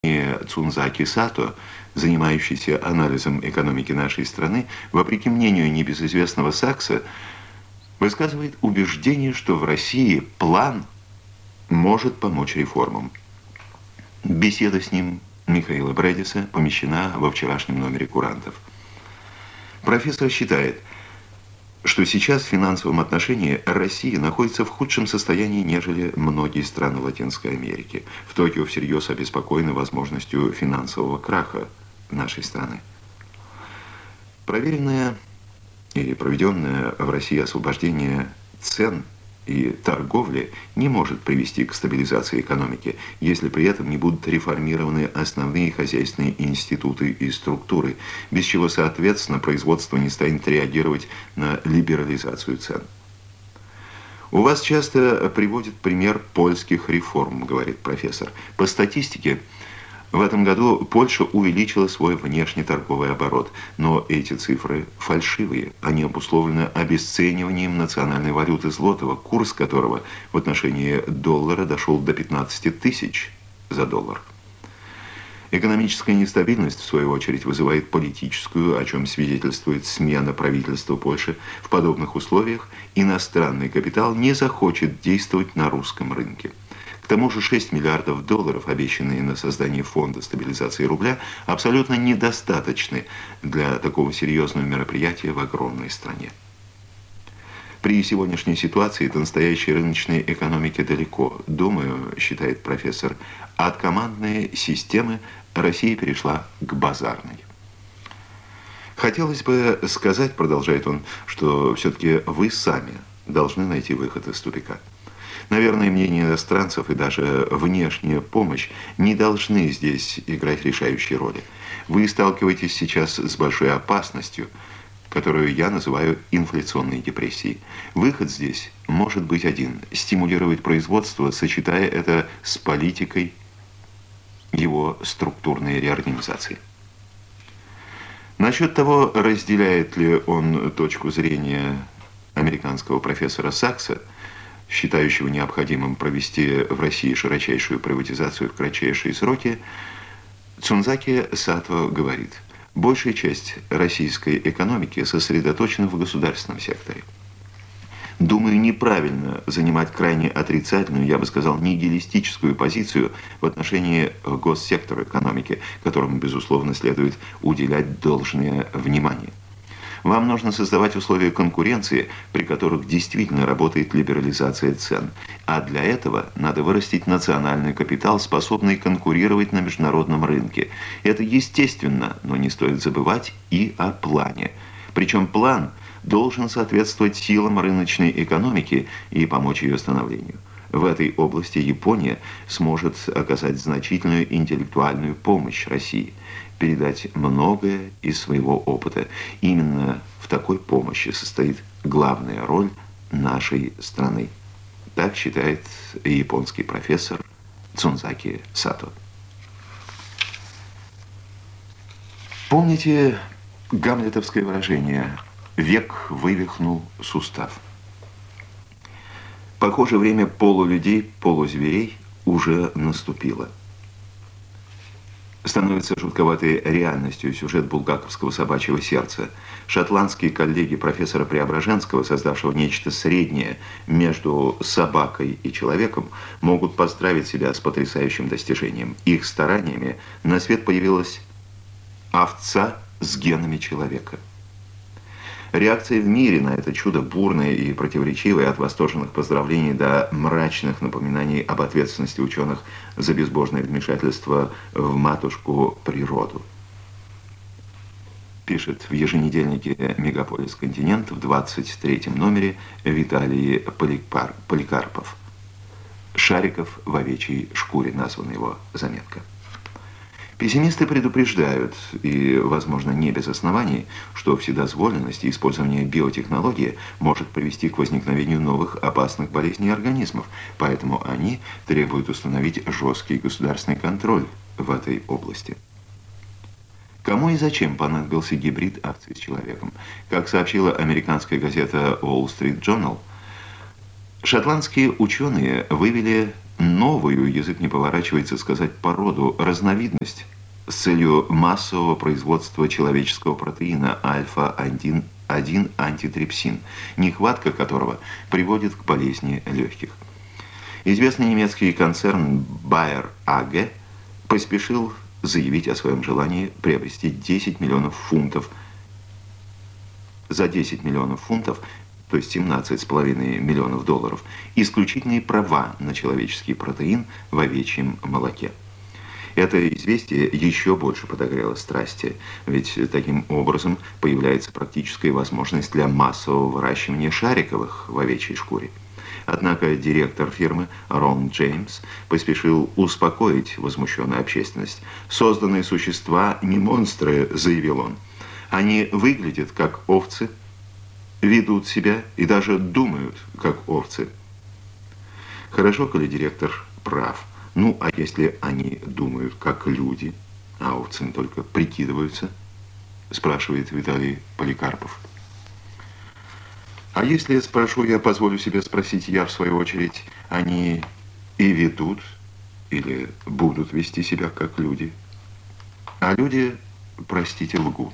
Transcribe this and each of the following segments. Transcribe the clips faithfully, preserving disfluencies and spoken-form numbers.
Цунзаки Сато, занимающийся анализом экономики нашей страны, вопреки мнению небезызвестного Сакса, высказывает убеждение, что в России план может помочь реформам. Беседа с ним Михаила Брэдиса помещена во вчерашнем номере «Курантов». Профессор считает, что сейчас в финансовом отношении Россия находится в худшем состоянии, нежели многие страны Латинской Америки. В Токио всерьез обеспокоены возможностью финансового краха нашей страны. Проверенное или проведенное в России освобождение цен и торговли не может привести к стабилизации экономики, если при этом не будут реформированы основные хозяйственные институты и структуры, без чего, соответственно, производство не станет реагировать на либерализацию цен. У вас часто приводят пример польских реформ, говорит профессор. По статистике, в этом году Польша увеличила свой внешнеторговый оборот, но эти цифры фальшивые. Они обусловлены обесцениванием национальной валюты злотого, курс которого в отношении доллара дошел до пятнадцати тысяч за доллар. Экономическая нестабильность, в свою очередь, вызывает политическую, о чем свидетельствует смена правительства Польши. В подобных условиях иностранный капитал не захочет действовать на русском рынке. К тому же шесть миллиардов долларов, обещанные на создание фонда стабилизации рубля, абсолютно недостаточны для такого серьезного мероприятия в огромной стране. При сегодняшней ситуации до настоящей рыночной экономики далеко. Думаю, считает профессор, от командной системы Россия перешла к базарной. Хотелось бы сказать, продолжает он, что все-таки вы сами должны найти выход из тупика. Наверное, мнение иностранцев и даже внешняя помощь не должны здесь играть решающей роли. Вы сталкиваетесь сейчас с большой опасностью, которую я называю инфляционной депрессией. Выход здесь может быть один – стимулировать производство, сочетая это с политикой его структурной реорганизации. Насчет того, разделяет ли он точку зрения американского профессора Сакса, считающего необходимым провести в России широчайшую приватизацию в кратчайшие сроки, Цунзаки Сато говорит, большая часть российской экономики сосредоточена в государственном секторе. Думаю, неправильно занимать крайне отрицательную, я бы сказал, нигилистическую позицию в отношении госсектора экономики, которому, безусловно, следует уделять должное внимание. Вам нужно создавать условия конкуренции, при которых действительно работает либерализация цен. А для этого надо вырастить национальный капитал, способный конкурировать на международном рынке. Это естественно, но не стоит забывать и о плане. Причем план должен соответствовать силам рыночной экономики и помочь ее становлению. В этой области Япония сможет оказать значительную интеллектуальную помощь России, передать многое из своего опыта. Именно в такой помощи состоит главная роль нашей страны. Так считает японский профессор Цунзаки Сато. Помните гамлетовское выражение «век вывихнул сустав»? Похоже, время полулюдей, полузверей уже наступило. Становится жутковатой реальностью сюжет булгаковского «Собачьего сердца». Шотландские коллеги профессора Преображенского, создавшего нечто среднее между собакой и человеком, могут поздравить себя с потрясающим достижением. Их стараниями на свет появилась овца с генами человека. Реакция в мире на это чудо бурная и противоречивая, от восторженных поздравлений до мрачных напоминаний об ответственности ученых за безбожное вмешательство в матушку природу. Пишет в еженедельнике «Мегаполис Континент» в двадцать третьем номере Виталий Поликар... Поликарпов. «Шариков в овечьей шкуре» названа его заметка. Пессимисты предупреждают, и, возможно, не без оснований, что вседозволенность и использование биотехнологии может привести к возникновению новых опасных болезней организмов, поэтому они требуют установить жесткий государственный контроль в этой области. Кому и зачем понадобился гибрид акций с человеком? Как сообщила американская газета Wall Street Journal, шотландские ученые вывели новую, язык не поворачивается сказать породу, разновидность с целью массового производства человеческого протеина альфа-один антитрипсин, нехватка которого приводит к болезни легких. Известный немецкий концерн Bayer эй джи поспешил заявить о своем желании приобрести десять миллионов фунтов. За десять миллионов фунтов, то есть семнадцать с половиной миллионов долларов, исключительные права на человеческий протеин в овечьем молоке. Это известие еще больше подогрело страсти, ведь таким образом появляется практическая возможность для массового выращивания шариковых в овечьей шкуре. Однако директор фирмы Рон Джеймс поспешил успокоить возмущенную общественность. «Созданные существа не монстры», — заявил он. «Они выглядят как овцы, ведут себя и даже думают как овцы». Хорошо, коли директор прав. Ну, а если они думают как люди, а овцы только прикидываются, спрашивает Виталий Поликарпов. А если, спрошу я, позволю себе спросить я, в свою очередь, они и ведут, или будут вести себя как люди? А люди, простите, лгут.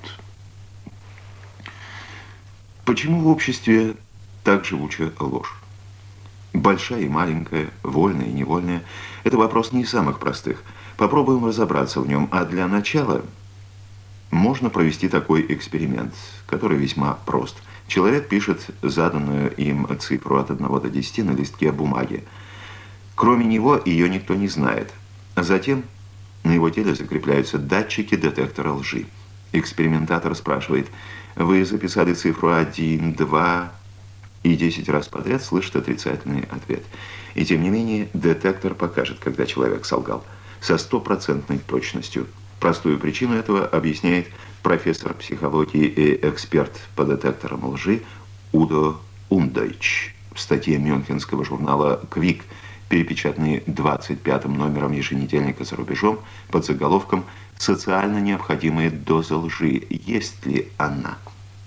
Почему в обществе так живуча ложь? Большая и маленькая, вольная и невольная – это вопрос не из самых простых. Попробуем разобраться в нем, а для начала можно провести такой эксперимент, который весьма прост. Человек пишет заданную им цифру от одного до десяти на листке бумаги. Кроме него ее никто не знает. Затем на его теле закрепляются датчики детектора лжи. Экспериментатор спрашивает: «Вы записали цифру один, два...» и десять раз подряд слышит отрицательный ответ. И тем не менее, детектор покажет, когда человек солгал, со стопроцентной точностью. Простую причину этого объясняет профессор психологии и эксперт по детекторам лжи Удо Ундойч в статье мюнхенского журнала «Квик», перепечатанной двадцать пятым номером еженедельника «За рубежом» под заголовком «Социально необходимая доза лжи. Есть ли она?»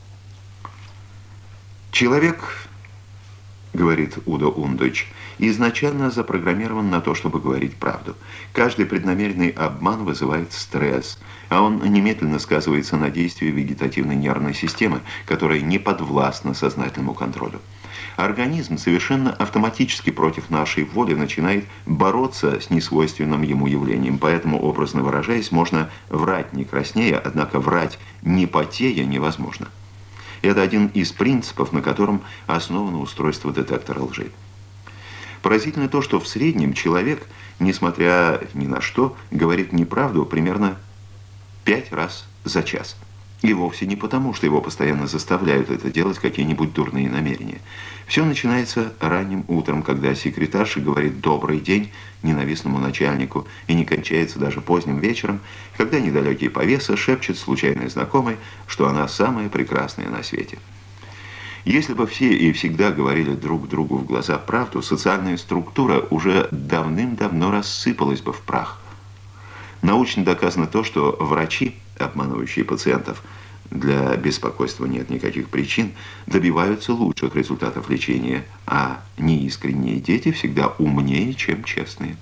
Человек, говорит Удо Ундойч, изначально запрограммирован на то, чтобы говорить правду. Каждый преднамеренный обман вызывает стресс, а он немедленно сказывается на действии вегетативной нервной системы, которая не подвластна сознательному контролю. Организм совершенно автоматически против нашей воли начинает бороться с несвойственным ему явлением, поэтому, образно выражаясь, можно врать не краснея, однако врать не потея невозможно. Это один из принципов, на котором основано устройство детектора лжи. Поразительно то, что в среднем человек, несмотря ни на что, говорит неправду примерно пять раз за час. И вовсе не потому, что его постоянно заставляют это делать какие-нибудь дурные намерения. Все начинается ранним утром, когда секретарша говорит «добрый день» ненавистному начальнику, и не кончается даже поздним вечером, когда недалекий повеса шепчет случайной знакомой, что она самая прекрасная на свете. Если бы все и всегда говорили друг другу в глаза правду, социальная структура уже давным-давно рассыпалась бы в прах. Научно доказано то, что врачи, обманывающие пациентов, для беспокойства нет никаких причин, добиваются лучших результатов лечения, а неискренние дети всегда умнее, чем честные.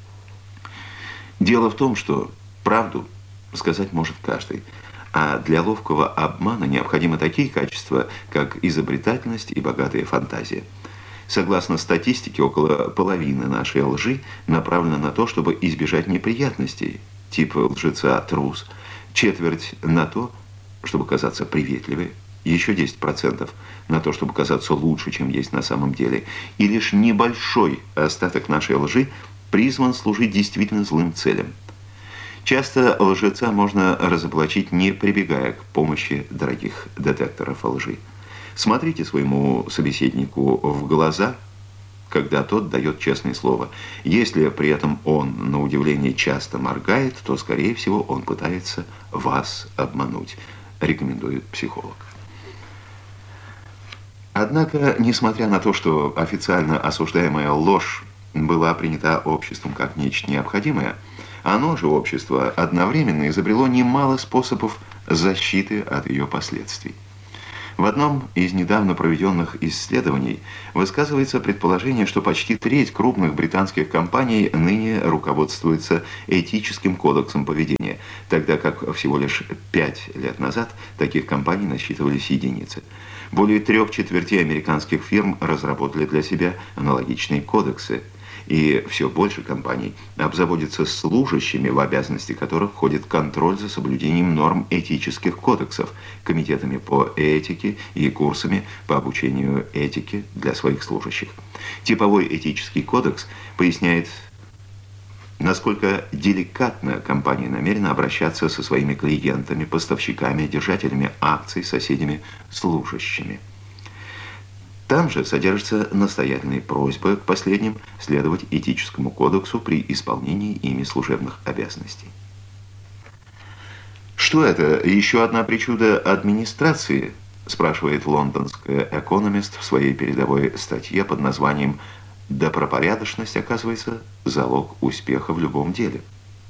Дело в том, что правду сказать может каждый, а для ловкого обмана необходимы такие качества, как изобретательность и богатая фантазия. Согласно статистике, около половины нашей лжи направлена на то, чтобы избежать неприятностей, типа лжеца-трус, четверть на то, чтобы казаться приветливой, еще десять процентов на то, чтобы казаться лучше, чем есть на самом деле, и лишь небольшой остаток нашей лжи призван служить действительно злым целям. Часто лжеца можно разоблачить, не прибегая к помощи дорогих детекторов лжи. Смотрите своему собеседнику в глаза, когда тот дает честное слово. Если при этом он, на удивление, часто моргает, то, скорее всего, он пытается вас обмануть, рекомендует психолог. Однако, несмотря на то, что официально осуждаемая ложь была принята обществом как нечто необходимое, оно же, общество, одновременно изобрело немало способов защиты от ее последствий. В одном из недавно проведенных исследований высказывается предположение, что почти треть крупных британских компаний ныне руководствуется этическим кодексом поведения, тогда как всего лишь пять лет назад таких компаний насчитывались единицы. Более трех четвертей американских фирм разработали для себя аналогичные кодексы, и все больше компаний обзаводятся служащими, в обязанности которых входит контроль за соблюдением норм этических кодексов, комитетами по этике и курсами по обучению этике для своих служащих. Типовой этический кодекс поясняет, насколько деликатно компания намерена обращаться со своими клиентами, поставщиками, держателями акций, соседями, служащими. Там же содержатся настоятельные просьбы к последним следовать этическому кодексу при исполнении ими служебных обязанностей. Что это? Еще одна причуда администрации? Спрашивает лондонская «Экономист» в своей передовой статье под названием «Добропорядочность, оказывается, залог успеха в любом деле».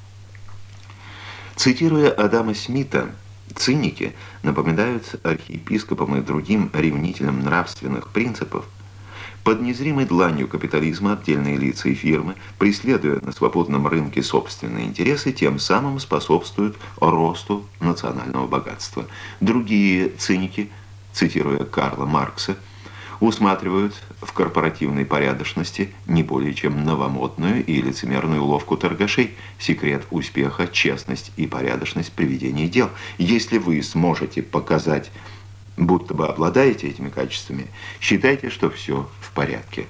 Цитируя Адама Смита, циники напоминают архиепископам и другим ревнителям нравственных принципов, под незримой дланью капитализма отдельные лица и фирмы, преследуя на свободном рынке собственные интересы, тем самым способствуют росту национального богатства. Другие циники, цитируя Карла Маркса, усматривают в корпоративной порядочности не более чем новомодную и лицемерную уловку торгашей. Секрет успеха, честность и порядочность при ведении дел. Если вы сможете показать, будто бы обладаете этими качествами, считайте, что все в порядке.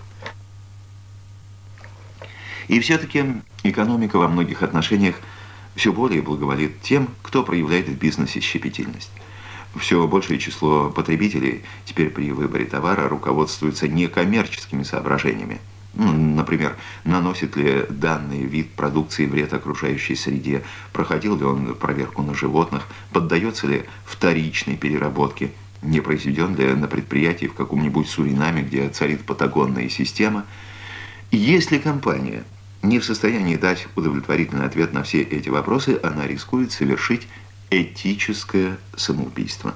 И все-таки экономика во многих отношениях все более благоволит тем, кто проявляет в бизнесе щепетильность. Все большее число потребителей теперь при выборе товара руководствуются некоммерческими соображениями. Ну, например, наносит ли данный вид продукции вред окружающей среде, проходил ли он проверку на животных, поддается ли вторичной переработке, не произведен ли на предприятии в каком-нибудь Суринаме, где царит патагонная система. Если компания не в состоянии дать удовлетворительный ответ на все эти вопросы, она рискует совершить этическое самоубийство.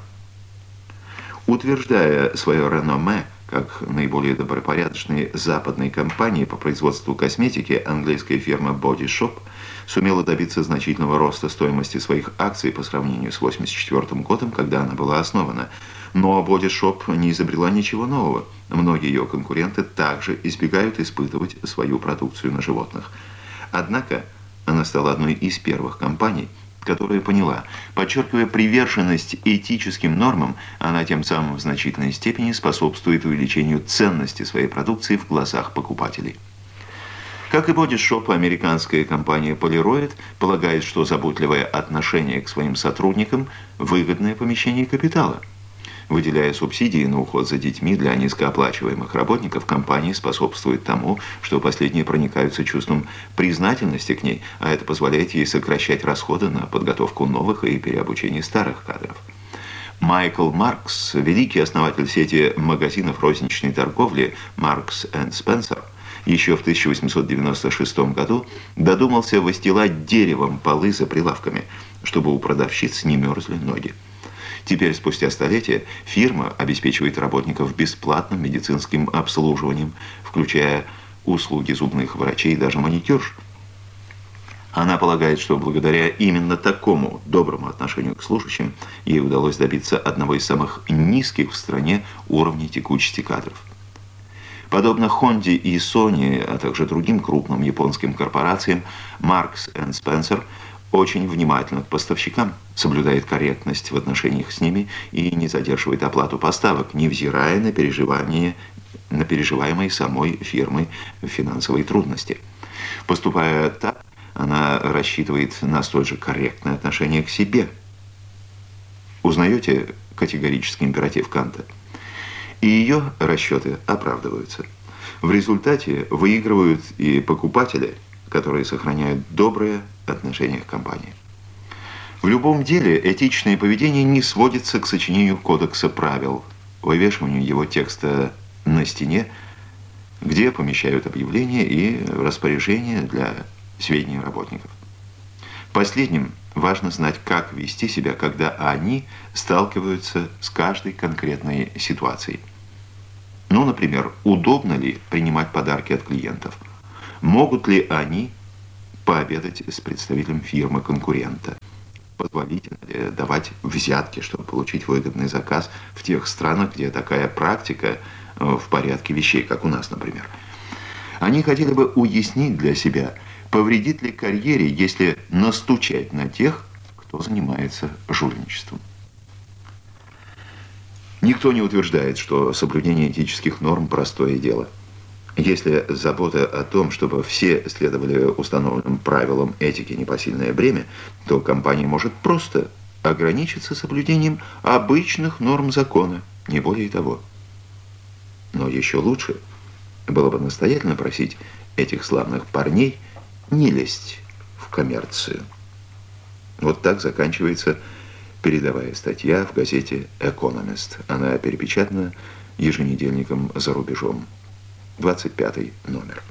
Утверждая свое реноме как наиболее добропорядочной западной компании по производству косметики, английская фирма Body Shop сумела добиться значительного роста стоимости своих акций по сравнению с восемьдесят четвёртым годом, когда она была основана. Но Body Shop не изобрела ничего нового. Многие ее конкуренты также избегают испытывать свою продукцию на животных. Однако она стала одной из первых компаний, которая поняла, подчеркивая приверженность этическим нормам, она тем самым в значительной степени способствует увеличению ценности своей продукции в глазах покупателей. Как и Body Shop, американская компания Polaroid полагает, что заботливое отношение к своим сотрудникам – выгодное помещение капитала. Выделяя субсидии на уход за детьми для низкооплачиваемых работников, компания способствует тому, что последние проникаются чувством признательности к ней, а это позволяет ей сокращать расходы на подготовку новых и переобучение старых кадров. Майкл Маркс, великий основатель сети магазинов розничной торговли Marks энд Spencer, еще в тысяча восемьсот девяносто шестом году додумался выстилать деревом полы за прилавками, чтобы у продавщиц не мерзли ноги. Теперь, спустя столетия, фирма обеспечивает работников бесплатным медицинским обслуживанием, включая услуги зубных врачей и даже маникюрш. Она полагает, что благодаря именно такому доброму отношению к служащим ей удалось добиться одного из самых низких в стране уровней текучести кадров. Подобно Honda и Sony, а также другим крупным японским корпорациям, Marks энд Spencer очень внимательно к поставщикам, соблюдает корректность в отношениях с ними и не задерживает оплату поставок, невзирая на переживания, на переживаемые самой фирмой финансовые трудности. Поступая так, она рассчитывает на столь же корректное отношение к себе. Узнаете категорический императив Канта? И ее расчеты оправдываются. В результате выигрывают и покупатели, которые сохраняют добрые отношения к компании. В любом деле этичное поведение не сводится к сочинению кодекса правил, вывешиванию его текста на стене, где помещают объявления и распоряжения для сведения работников. Последним важно знать, как вести себя, когда они сталкиваются с каждой конкретной ситуацией. Ну, например, удобно ли принимать подарки от клиентов? Могут ли они пообедать с представителем фирмы-конкурента? Позволительно ли давать взятки, чтобы получить выгодный заказ в тех странах, где такая практика в порядке вещей, как у нас, например? Они хотели бы уяснить для себя, повредит ли карьере, если настучать на тех, кто занимается жульничеством. Никто не утверждает, что соблюдение этических норм – простое дело. Если забота о том, чтобы все следовали установленным правилам этики непосильное бремя, то компания может просто ограничиться соблюдением обычных норм закона, не более того. Но еще лучше было бы настоятельно просить этих славных парней не лезть в коммерцию. Вот так заканчивается передовая статья в газете «Экономист». Она перепечатана еженедельником «За рубежом». двадцать пятый номер.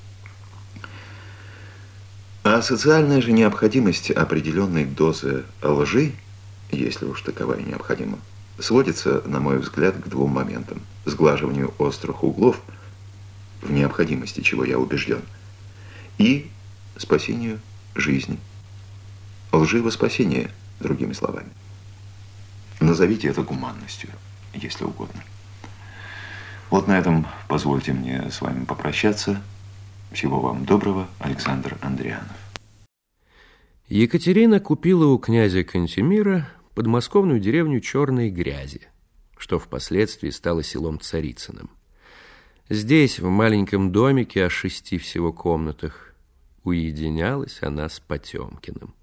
А социальная же необходимость определенной дозы лжи, если уж таковая необходима, сводится, на мой взгляд, к двум моментам. Сглаживанию острых углов, в необходимости чего я убежден, и спасению жизни. Лживо спасение, другими словами. Назовите это гуманностью, если угодно. Вот на этом позвольте мне с вами попрощаться. Всего вам доброго, Александр Андрианов. Екатерина купила у князя Кантемира подмосковную деревню Черной Грязи, что впоследствии стало селом Царицыным. Здесь, в маленьком домике о шести всего комнатах, уединялась она с Потемкиным.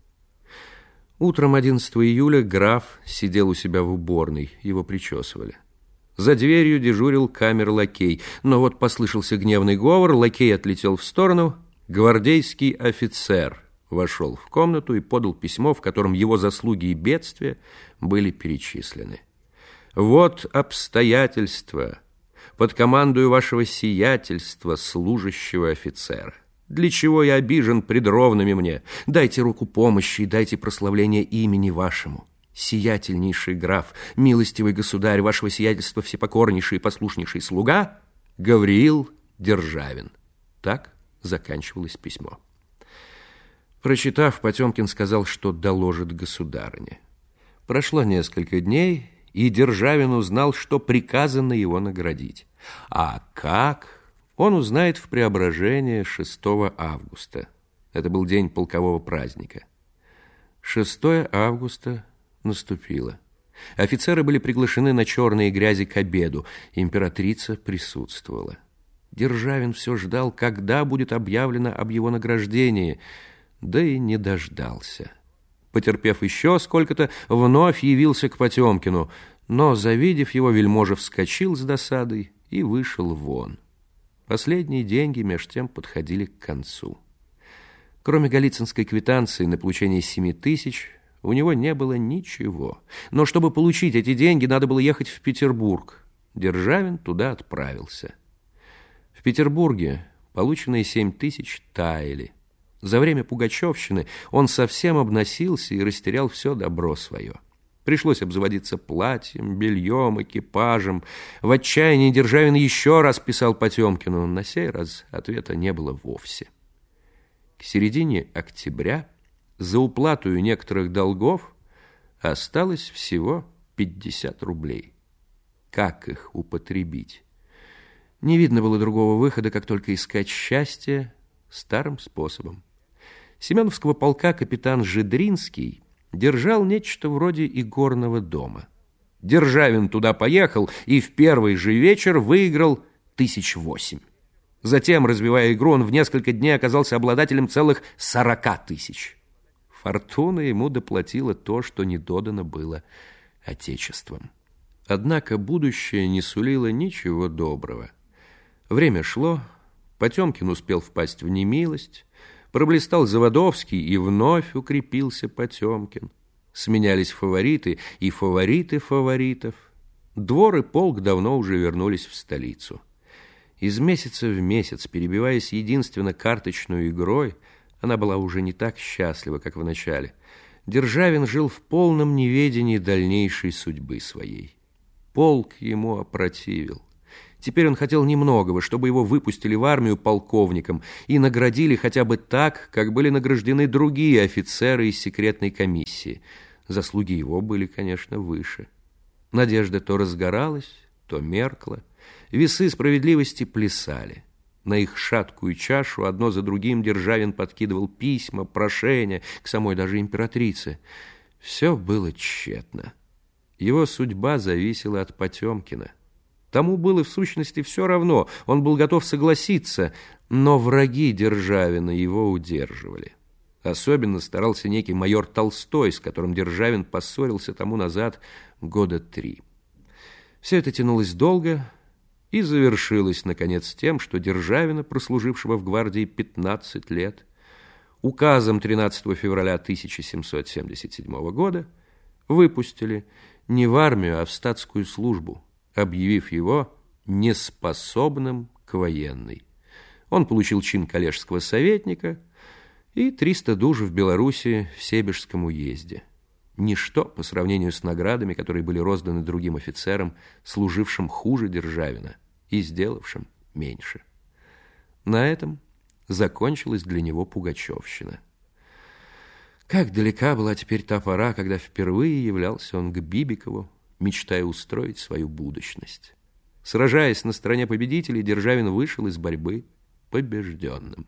Утром одиннадцатого июля граф сидел у себя в уборной, его причесывали. За дверью дежурил камер-лакей, но вот послышался гневный говор, лакей отлетел в сторону, гвардейский офицер вошел в комнату и подал письмо, в котором его заслуги и бедствия были перечислены. «Вот обстоятельства под командою вашего сиятельства, служащего офицера. Для чего я обижен пред ровными мне? Дайте руку помощи и дайте прославление имени вашему. Сиятельнейший граф, милостивый государь, вашего сиятельства всепокорнейший и послушнейший слуга Гавриил Державин». Так заканчивалось письмо. Прочитав, Потемкин сказал, что доложит государыне. Прошло несколько дней, и Державин узнал, что приказано его наградить. А как? Он узнает в Преображении шестого августа. Это был день полкового праздника. шестого августа наступило. Офицеры были приглашены на Черные Грязи к обеду. Императрица присутствовала. Державин все ждал, когда будет объявлено об его награждении, да и не дождался. Потерпев еще сколько-то, вновь явился к Потемкину, но, завидев его, вельможа вскочил с досадой и вышел вон. Последние деньги меж тем подходили к концу. Кроме голицынской квитанции на получение семи тысяч, у него не было ничего. Но чтобы получить эти деньги, надо было ехать в Петербург. Державин туда отправился. В Петербурге полученные семь тысяч таяли. За время пугачевщины он совсем обносился и растерял все добро свое. Пришлось обзаводиться платьем, бельем, экипажем. В отчаянии Державин еще раз писал Потемкину. На сей раз ответа не было вовсе. К середине октября за уплату некоторых долгов осталось всего пятьдесят рублей. Как их употребить? Не видно было другого выхода, как только искать счастье старым способом. Семеновского полка капитан Жидринский держал нечто вроде игорного дома. Державин туда поехал и в первый же вечер выиграл тысяч восемь. Затем, развивая игру, он в несколько дней оказался обладателем целых сорока тысяч. Фортуна ему доплатила то, что не додано было отечеством. Однако будущее не сулило ничего доброго. Время шло, Потемкин успел впасть в немилость, проблистал Заводовский, и вновь укрепился Потемкин. Сменялись фавориты и фавориты фаворитов. Двор и полк давно уже вернулись в столицу. Из месяца в месяц, перебиваясь единственно карточной игрой, Она была уже не так счастлива, как в начале. Державин жил в полном неведении дальнейшей судьбы своей. Полк ему опротивил. Теперь он хотел немногого, чтобы его выпустили в армию полковником и наградили хотя бы так, как были награждены другие офицеры из секретной комиссии. Заслуги его были, конечно, выше. Надежда то разгоралась, то меркла. Весы справедливости плясали. На их шаткую чашу одно за другим Державин подкидывал письма, прошения к самой даже императрице. Все было тщетно. Его судьба зависела от Потемкина. Тому было в сущности все равно, он был готов согласиться, но враги Державина его удерживали. Особенно старался некий майор Толстой, с которым Державин поссорился тому назад года три. Все это тянулось долго и завершилось, наконец, тем, что Державина, прослужившего в гвардии пятнадцать лет, указом тринадцатого февраля тысяча семьсот семьдесят седьмого года выпустили не в армию, а в статскую службу, объявив его неспособным к военной. Он получил чин коллежского советника и триста душ в Белоруссии в Себежском уезде. Ничто по сравнению с наградами, которые были розданы другим офицерам, служившим хуже Державина и сделавшим меньше. На этом закончилась для него пугачевщина. Как далека была теперь та пора, когда впервые являлся он к Бибикову, мечтая устроить свою будущность. Сражаясь на стороне победителей, Державин вышел из борьбы побежденным.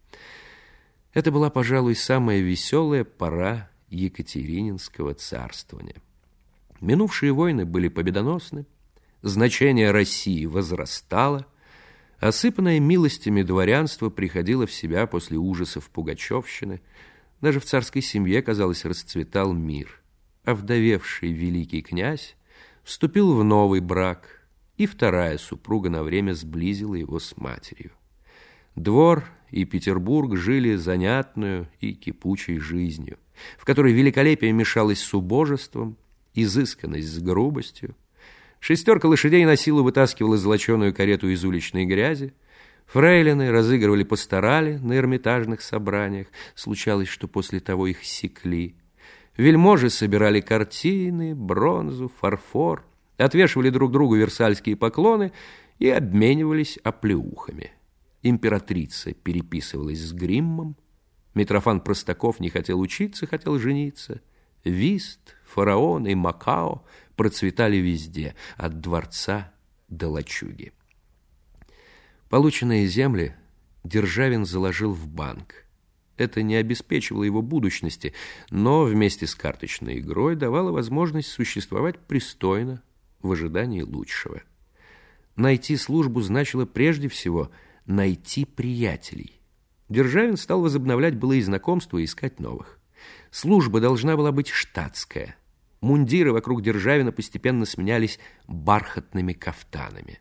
Это была, пожалуй, самая веселая пора Екатерининского царствования. Минувшие войны были победоносны, значение России возрастало, осыпанное милостями дворянство приходило в себя после ужасов пугачевщины. Даже в царской семье, казалось, расцветал мир. Овдовевший великий князь вступил в новый брак, и вторая супруга на время сблизила его с матерью. Двор и Петербург жили занятную и кипучей жизнью, в которой великолепие мешалось с убожеством, изысканность с грубостью. Шестерка лошадей на силу вытаскивала золоченую карету из уличной грязи, фрейлины разыгрывали пасторали на эрмитажных собраниях, случалось, что после того их секли. Вельможи собирали картины, бронзу, фарфор, отвешивали друг другу версальские поклоны и обменивались оплеухами. Императрица переписывалась с Гриммом, Митрофан Простаков не хотел учиться, хотел жениться. Вист, фараон и Макао процветали везде, от дворца до лачуги. Полученные земли Державин заложил в банк. Это не обеспечивало его будущности, но вместе с карточной игрой давало возможность существовать пристойно в ожидании лучшего. Найти службу значило прежде всего найти приятелей. Державин стал возобновлять былые знакомства и искать новых. Служба должна была быть штатская. Мундиры вокруг Державина постепенно сменялись бархатными кафтанами.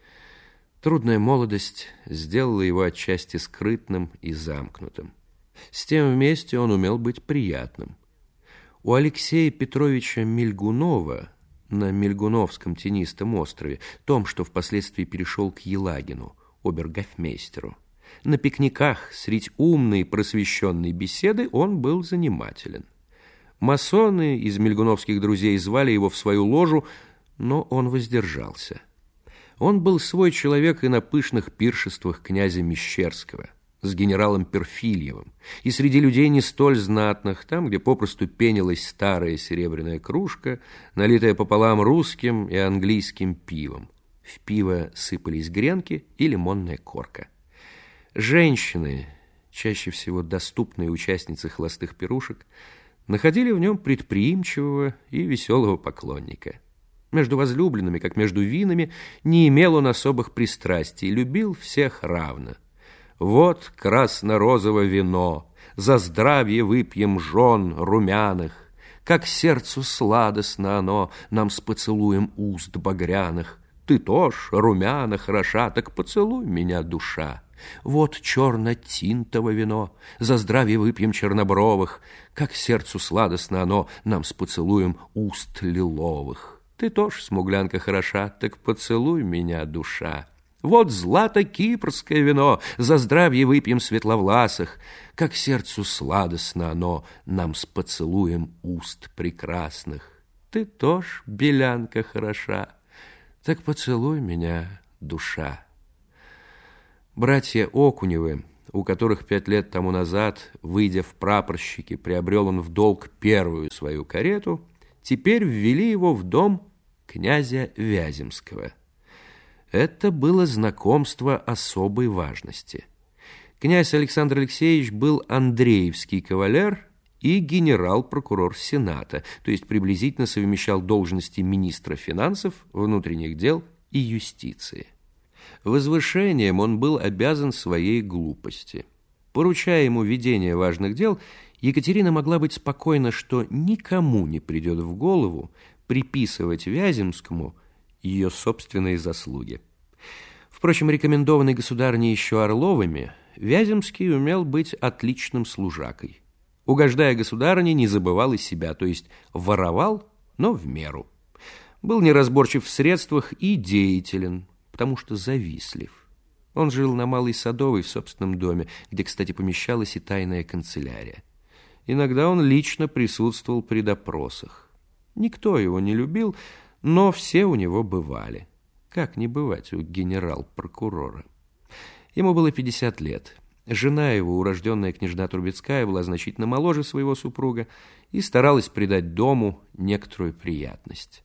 Трудная молодость сделала его отчасти скрытным и замкнутым. С тем вместе он умел быть приятным. У Алексея Петровича Мильгунова на Мильгуновском тенистом острове, том, что впоследствии перешел к Елагину, обергофмейстеру, на пикниках средь умной просвещенной беседы он был занимателен. Масоны из мильгуновских друзей звали его в свою ложу, но он воздержался. Он был свой человек и на пышных пиршествах князя Мещерского с генералом Перфильевым, и среди людей не столь знатных, там, где попросту пенилась старая серебряная кружка, налитая пополам русским и английским пивом. В пиво сыпались гренки и лимонная корка. Женщины, чаще всего доступные участницы холостых пирушек, находили в нем предприимчивого и веселого поклонника. Между возлюбленными, как между винами, не имел он особых пристрастий, любил всех равно. Вот красно-розовое вино, за здравие выпьем жен румяных, как сердцу сладостно оно нам с поцелуем уст багряных. Ты тоже румяна хороша, так поцелуй меня, душа. Вот черно-тинтово вино, за здравие выпьем чернобровых, как сердцу сладостно оно нам с поцелуем уст лиловых. Ты тоже, смуглянка хороша, так поцелуй меня, душа. Вот злато кипрское вино, за здравие выпьем светловласых. Как сердцу сладостно оно нам с поцелуем уст прекрасных. Ты тоже, белянка, хороша, так поцелуй меня, душа. Братья Окуневы, у которых пять лет тому назад, выйдя в прапорщики, приобрел он в долг первую свою карету, теперь ввели его в дом князя Вяземского. Это было знакомство особой важности. Князь Александр Алексеевич был андреевский кавалер и генерал-прокурор Сената, то есть приблизительно совмещал должности министра финансов, внутренних дел и юстиции. Возвышением он был обязан своей глупости. Поручая ему ведение важных дел, Екатерина могла быть спокойна, что никому не придет в голову приписывать Вяземскому ее собственные заслуги. Впрочем, рекомендованный государыней еще Орловыми, Вяземский умел быть отличным служакой. Угождая государыне, не забывал и себя, то есть воровал, но в меру. Был неразборчив в средствах и деятелен, потому что завистлив. Он жил на Малой Садовой в собственном доме, где, кстати, помещалась и тайная канцелярия. Иногда он лично присутствовал при допросах. Никто его не любил, но все у него бывали. Как не бывать у генерал-прокурора? Ему было пятьдесят лет. Жена его, урожденная княжна Трубецкая, была значительно моложе своего супруга и старалась придать дому некоторую приятность.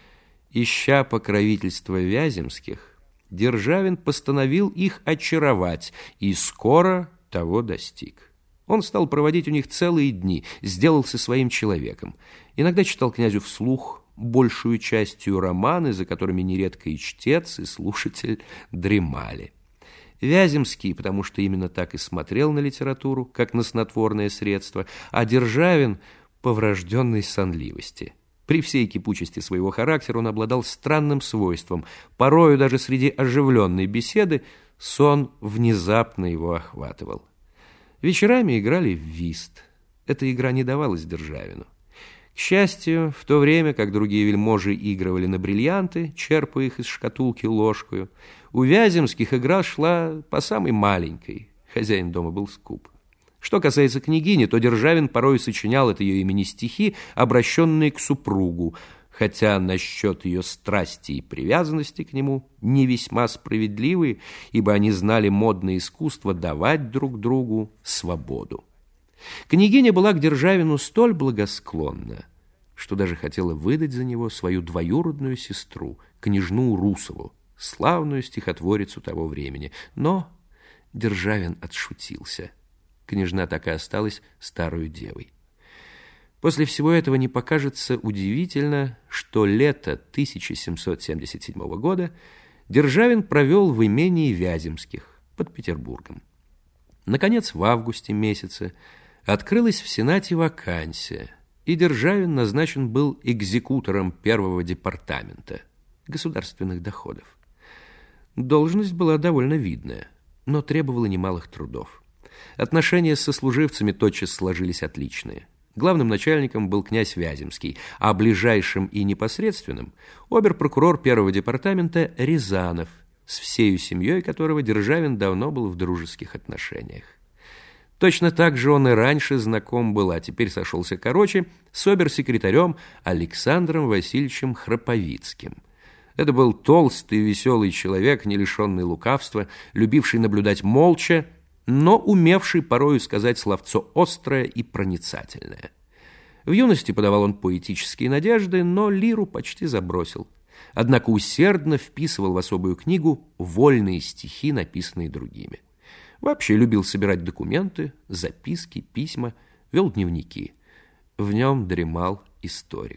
Ища покровительства Вяземских, Державин постановил их очаровать и скоро того достиг. Он стал проводить у них целые дни, сделался своим человеком. Иногда читал князю вслух большую частью романы, за которыми нередко и чтец, и слушатель дремали. Вяземский, потому что именно так и смотрел на литературу, как на снотворное средство, а Державин по врожденной сонливости. При всей кипучести своего характера он обладал странным свойством. Порою даже среди оживленной беседы сон внезапно его охватывал. Вечерами играли в вист. Эта игра не давалась Державину. К счастью, в то время, как другие вельможи игрывали на бриллианты, черпая их из шкатулки ложкою, у Вяземских игра шла по самой маленькой. Хозяин дома был скуп. Что касается княгини, то Державин порой сочинял от ее имени стихи, обращенные к супругу, хотя насчет ее страсти и привязанности к нему не весьма справедливые, ибо они знали модное искусство давать друг другу свободу. Княгиня была к Державину столь благосклонна, что даже хотела выдать за него свою двоюродную сестру, княжну Русову, славную стихотворицу того времени. Но Державин отшутился. Княжна так и осталась старою девой. После всего этого не покажется удивительно, что лето тысяча семьсот семьдесят седьмого года Державин провел в имении Вяземских под Петербургом. Наконец, в августе месяце открылась в Сенате вакансия, и Державин назначен был экзекутором первого департамента государственных доходов. Должность была довольно видная, но требовала немалых трудов. Отношения с сослуживцами тотчас сложились отличные. Главным начальником был князь Вяземский, а ближайшим и непосредственным – обер-прокурор первого департамента Рязанов, с всею семьей которого Державин давно был в дружеских отношениях. Точно так же он и раньше знаком был, а теперь сошелся короче, с обер-секретарем Александром Васильевичем Храповицким. Это был толстый и веселый человек, не лишенный лукавства, любивший наблюдать молча, но умевший порою сказать словцо острое и проницательное. В юности подавал он поэтические надежды, но лиру почти забросил. Однако усердно вписывал в особую книгу вольные стихи, написанные другими. Вообще любил собирать документы, записки, письма, вел дневники. В нем дремал историк.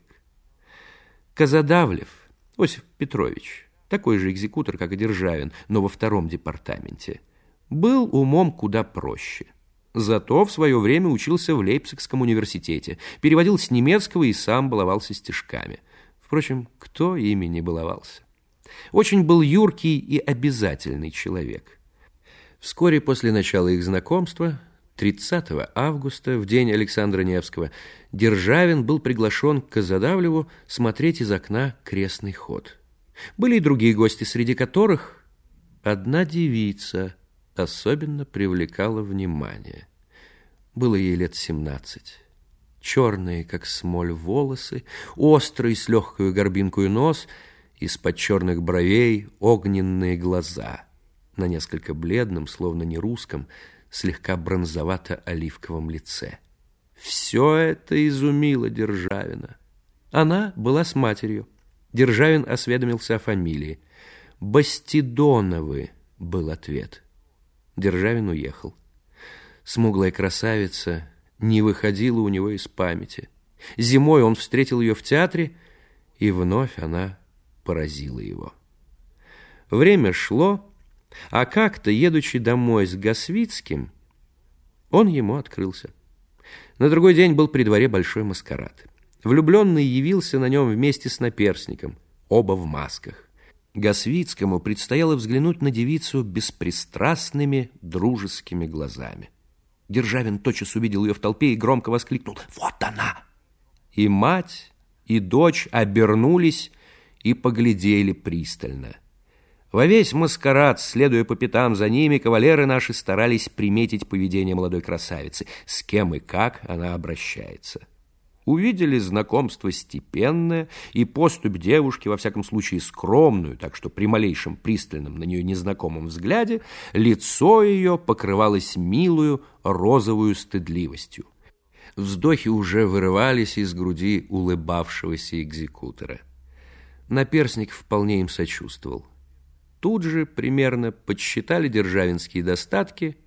Казадавлев, Осип Петрович, такой же экзекутор, как и Державин, но во втором департаменте, был умом куда проще. Зато в свое время учился в Лейпцигском университете, переводил с немецкого и сам баловался стишками. Впрочем, кто ими не баловался? Очень был юркий и обязательный человек. Вскоре после начала их знакомства, тридцатого августа, в день Александра Невского, Державин был приглашен к Казадавлеву смотреть из окна крестный ход. Были и другие гости, среди которых одна девица особенно привлекала внимание. Было ей лет семнадцать. Черные, как смоль, волосы, острый с легкою горбинкою нос, из-под черных бровей огненные глаза, на несколько бледном, словно не русском, слегка бронзовато-оливковом лице. Все это изумило Державина. Она была с матерью. Державин осведомился о фамилии. «Бастидоновы» был ответ. Державин уехал. Смуглая красавица не выходила у него из памяти. Зимой он встретил ее в театре, и вновь она поразила его. Время шло, а как-то, едучи домой с Гасвицким, он ему открылся. На другой день был при дворе большой маскарад. Влюбленный явился на нем вместе с наперсником, оба в масках. Гасвицкому предстояло взглянуть на девицу беспристрастными дружескими глазами. Державин тотчас увидел ее в толпе и громко воскликнул: «Вот она!» И мать, и дочь обернулись и поглядели пристально. Во весь маскарад, следуя по пятам за ними, кавалеры наши старались приметить поведение молодой красавицы, с кем и как она обращается. Увидели знакомство степенное и поступь девушки, во всяком случае скромную, так что при малейшем пристальном на нее незнакомом взгляде лицо ее покрывалось милую розовую стыдливостью. Вздохи уже вырывались из груди улыбавшегося экзекутора. Наперсник вполне им сочувствовал. Тут же примерно подсчитали державинские достатки,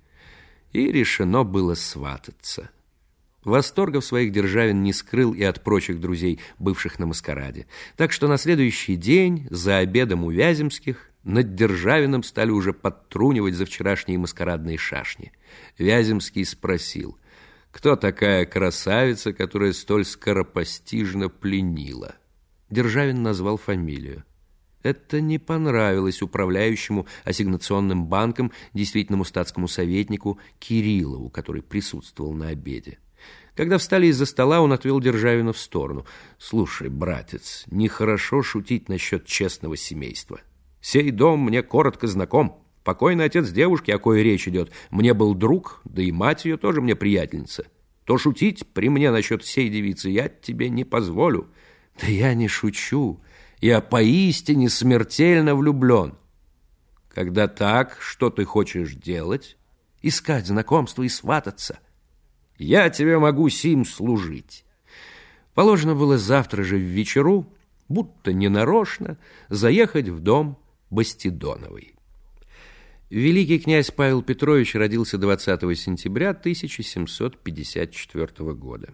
и решено было свататься. Восторгов своих Державин не скрыл и от прочих друзей, бывших на маскараде. Так что на следующий день, за обедом у Вяземских, над Державиным стали уже подтрунивать за вчерашние маскарадные шашни. Вяземский спросил: кто такая красавица, которая столь скоропостижно пленила? Державин назвал фамилию. Это не понравилось управляющему ассигнационным банком, действительному статскому советнику Кириллову, который присутствовал на обеде. Когда встали из-за стола, он отвел Державина в сторону. «Слушай, братец, нехорошо шутить насчет честного семейства. Сей дом мне коротко знаком. Покойный отец девушки, о коей речь идет, мне был друг, да и мать ее тоже мне приятельница. То шутить при мне насчет сей девицы я тебе не позволю». «Да я не шучу. Я поистине смертельно влюблен». «Когда так, что ты хочешь делать?» «Искать знакомство и свататься». «Я тебе могу сим служить». Положено было завтра же в вечеру, будто ненарочно, заехать в дом Бастидоновой. Великий князь Павел Петрович родился двадцатого сентября тысяча семьсот пятьдесят четвёртого года.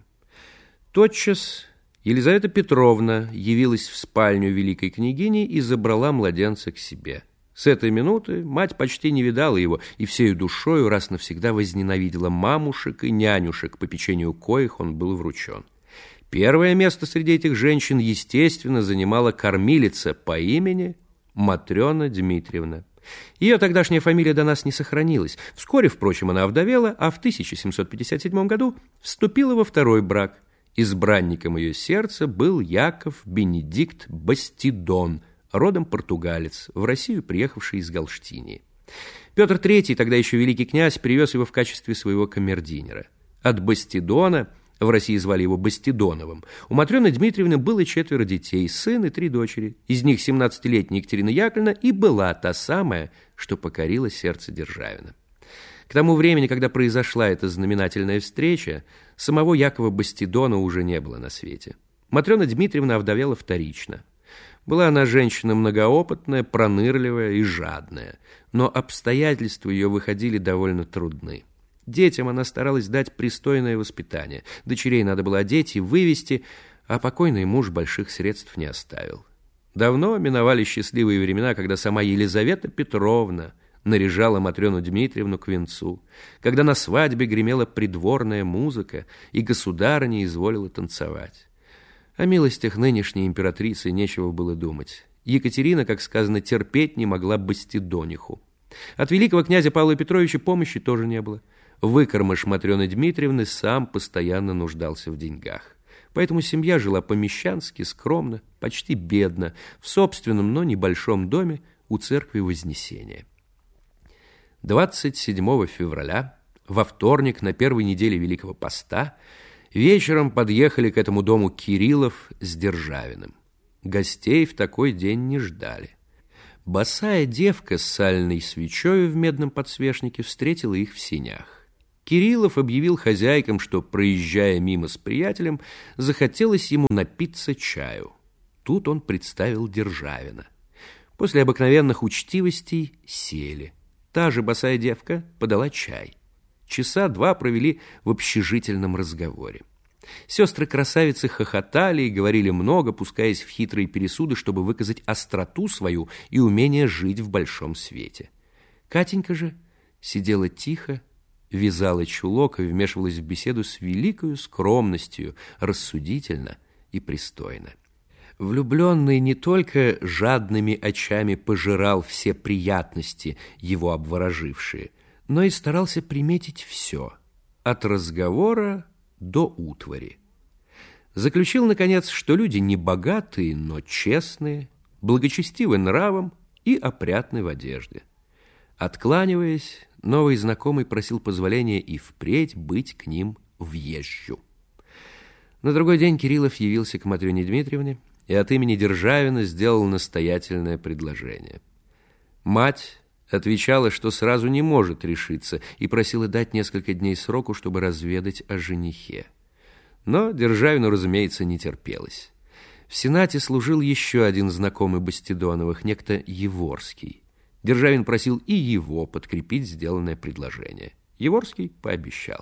Тотчас Елизавета Петровна явилась в спальню великой княгини и забрала младенца к себе. С этой минуты мать почти не видала его и всею душою раз навсегда возненавидела мамушек и нянюшек, по печенью коих он был вручен. Первое место среди этих женщин, естественно, занимала кормилица по имени Матрена Дмитриевна. Ее тогдашняя фамилия до нас не сохранилась. Вскоре, впрочем, она овдовела, а в тысяча семьсот пятьдесят седьмом году вступила во второй брак. Избранником ее сердца был Яков Бенедикт Бастидон, родом португалец, в Россию приехавший из Галштинии. Петр Третий, тогда еще великий князь, привез его в качестве своего камердинера. От Бастидона, в России звали его Бастидоновым, у Матрены Дмитриевны было четверо детей, сын и три дочери. Из них семнадцатилетняя Екатерина Яковлевна и была та самая, что покорила сердце Державина. К тому времени, когда произошла эта знаменательная встреча, самого Якова Бастидона уже не было на свете. Матрена Дмитриевна овдовела вторично. Была она женщина многоопытная, пронырливая и жадная, но обстоятельства ее выходили довольно трудны. Детям она старалась дать пристойное воспитание, дочерей надо было одеть и вывести, а покойный муж больших средств не оставил. Давно миновали счастливые времена, когда сама Елизавета Петровна наряжала Матрену Дмитриевну к венцу, когда на свадьбе гремела придворная музыка, и государыня изволила танцевать. О милостях нынешней императрицы нечего было думать. Екатерина, как сказано, терпеть не могла Бастидониху. От великого князя Павла Петровича помощи тоже не было. Выкормыш Матрены Дмитриевны сам постоянно нуждался в деньгах. Поэтому семья жила помещански, скромно, почти бедно, в собственном, но небольшом доме у церкви Вознесения. двадцать седьмого февраля, во вторник на первой неделе Великого Поста, вечером подъехали к этому дому Кириллов с Державиным. Гостей в такой день не ждали. Босая девка с сальной свечой в медном подсвечнике встретила их в сенях. Кириллов объявил хозяйкам, что, проезжая мимо с приятелем, захотелось ему напиться чаю. Тут он представил Державина. После обыкновенных учтивостей сели. Та же босая девка подала чай. Часа два провели в общежительном разговоре. Сестры-красавицы хохотали и говорили много, пускаясь в хитрые пересуды, чтобы выказать остроту свою и умение жить в большом свете. Катенька же сидела тихо, вязала чулок и вмешивалась в беседу с великою скромностью, рассудительно и пристойно. Влюбленный не только жадными очами пожирал все приятности, его обворожившие, но и старался приметить все, от разговора до утвари. Заключил, наконец, что люди не богатые, но честные, благочестивы нравом и опрятны в одежде. Откланиваясь, новый знакомый просил позволения и впредь быть к ним въезжу. На другой день Кириллов явился к Матрёне Дмитриевне и от имени Державина сделал настоятельное предложение. Мать отвечала, что сразу не может решиться, и просила дать несколько дней сроку, чтобы разведать о женихе. Но Державину, разумеется, не терпелось. В Сенате служил еще один знакомый Бастидоновых, некто Еворский. Державин просил и его подкрепить сделанное предложение. Еворский пообещал.